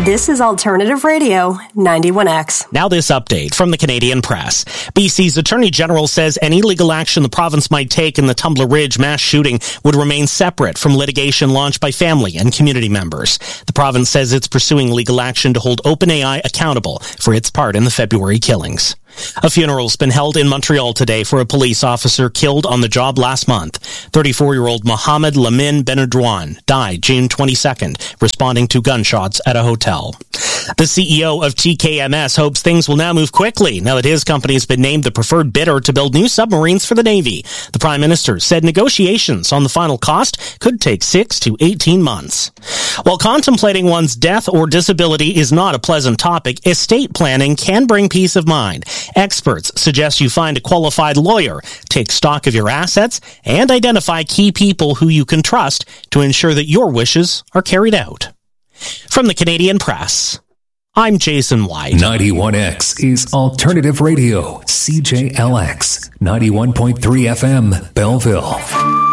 This is Alternative Radio 91X. Now this update from the Canadian Press. BC's Attorney General says any legal action the province might take in the Tumbler Ridge mass shooting would remain separate from litigation launched by family and community members. The province says it's pursuing legal action to hold OpenAI accountable for its part in the February killings. A funeral's been held in Montreal today for a police officer killed on the job last month. 34-year-old Mohamed Lamin Benedouane died June 22nd, responding to gunshots at a hotel. The CEO of TKMS hopes things will now move quickly now that his company has been named the preferred bidder to build new submarines for the Navy. The Prime Minister said negotiations on the final cost could take 6 to 18 months. While contemplating one's death or disability is not a pleasant topic, estate planning can bring peace of mind. Experts suggest you find a qualified lawyer, take stock of your assets, and identify key people who you can trust to ensure that your wishes are carried out. From the Canadian Press, I'm Jason White. 91X is Alternative Radio, CJLX, 91.3 FM, Belleville.